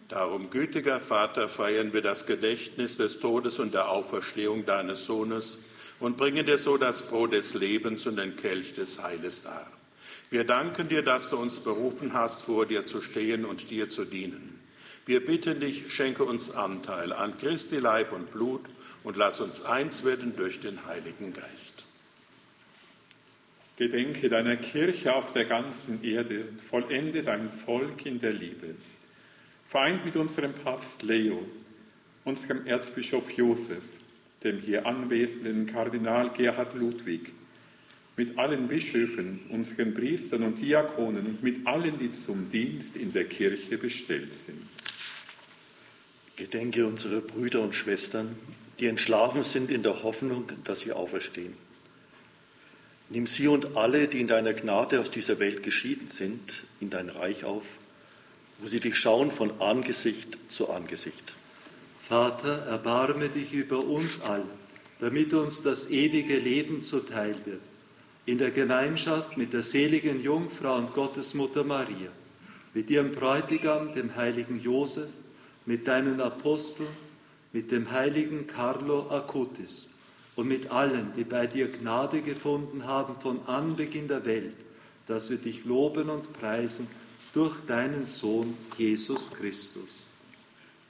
Darum, gütiger Vater, feiern wir das Gedächtnis des Todes und der Auferstehung deines Sohnes und bringen dir so das Brot des Lebens und den Kelch des Heiles dar. Wir danken dir, dass du uns berufen hast, vor dir zu stehen und dir zu dienen. Wir bitten dich, schenke uns Anteil an Christi Leib und Blut und lass uns eins werden durch den Heiligen Geist. Gedenke deiner Kirche auf der ganzen Erde und vollende dein Volk in der Liebe. Vereint mit unserem Papst Leo, unserem Erzbischof Josef, dem hier anwesenden Kardinal Gerhard Ludwig, mit allen Bischöfen, unseren Priestern und Diakonen und mit allen, die zum Dienst in der Kirche bestellt sind. Gedenke unserer Brüder und Schwestern, die entschlafen sind in der Hoffnung, dass sie auferstehen. Nimm sie und alle, die in deiner Gnade aus dieser Welt geschieden sind, in dein Reich auf, wo sie dich schauen von Angesicht zu Angesicht. Vater, erbarme dich über uns alle, damit uns das ewige Leben zuteil wird. In der Gemeinschaft mit der seligen Jungfrau und Gottesmutter Maria, mit ihrem Bräutigam, dem heiligen Josef, mit deinen Aposteln, mit dem heiligen Carlo Acutis und mit allen, die bei dir Gnade gefunden haben von Anbeginn der Welt, dass wir dich loben und preisen durch deinen Sohn Jesus Christus.